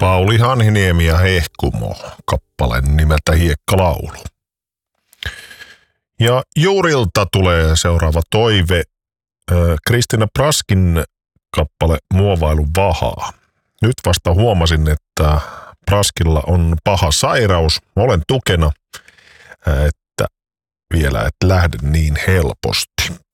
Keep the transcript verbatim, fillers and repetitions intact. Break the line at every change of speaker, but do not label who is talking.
Pauli Hanhiniemi ja Hehkumo, kappaleen nimeltä Hiekkalaulu. Ja Juurilta tulee seuraava toive, Kristiina Praskin kappale Muovailu vahaa. Nyt vasta huomasin, että Praskilla on paha sairaus. Olen tukena, että vielä et lähde niin helposti.